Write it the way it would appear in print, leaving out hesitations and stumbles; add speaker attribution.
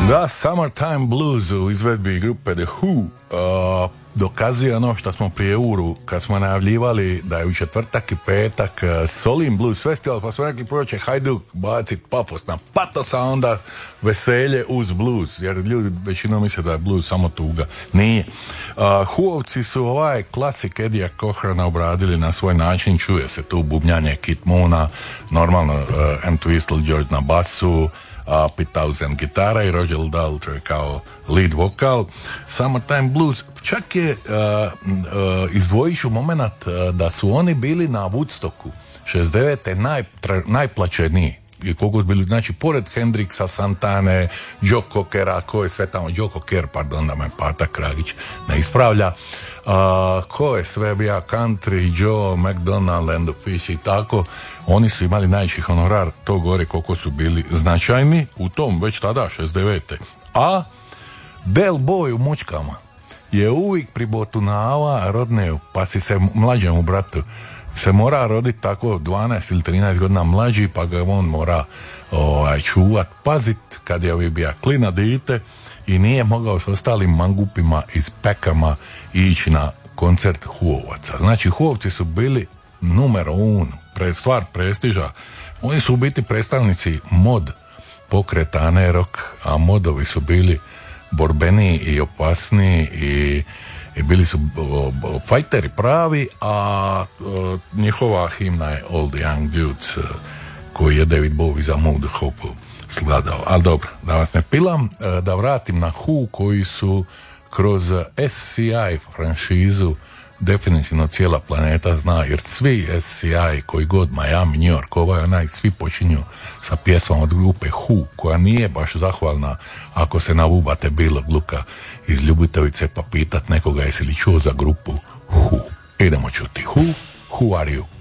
Speaker 1: Da, Summertime Blues u izvedbi grupe The Who dokazuje ono što smo prije kad smo najavljivali da je u četvrtak i petak Solin Blues Festival, pa smo rekli prvo će Hajduk bacit pafos na patos, a onda veselje uz blues, jer ljudi većinom misle da je blues samo tuga. Nije. Whoovci su ovaj klasik Eddija Cochrana obradili na svoj način, čuje se tu bubnjanje Kit Moona, normalno Entwistle George na basu, Pete Townshend gitara i Roger Daltrey kao lead vokal. Summertime Blues čak je izdvojit ću moment da su oni bili na Woodstocku 69. najplaćeniji i koliko su bili, znači pored Hendrixa, Santane, Joe Cockera, ko je sve tamo, Joe Cocker, pardon, da me Pata Kragić ne ispravlja, ko je sve bio, Country, Joe, McDonald, and the Fish i tako, oni su imali najveći honorar, to govori koliko su bili značajni u tom već tada 69. A Del Boy u mučkama je uvijek pribotunava rodneju, pa si se mlađemu bratu se mora roditi tako 12 ili 13 godina mlađi, pa ga on mora čuvat, pazit kad je bio klina dite i nije mogao s ostalim mangupima iz Pekama ići na koncert Whoovaca. Znači Whoovci su bili numero un, stvar prestiža. Oni su u biti predstavnici mod pokreta, a ne rock, a modovi su bili borbeniji i opasniji i bili su fajteri pravi, a njihova himna je All the Young Dudes, koji je David Bowie za Move the Hope skladao. Ali dobro, da vas ne pilam, da vratim na Who, koji su kroz SCI franšizu definitivno cijela planeta zna, jer svi SCI koji god Miami, New York, svi počinju sa pjesmom od grupe Who, koja nije baš zahvalna ako se navubate Bilog Luka iz Ljubitovice pa pitat nekoga jesi li čuo za grupu Who. Idemo čuti Who are you?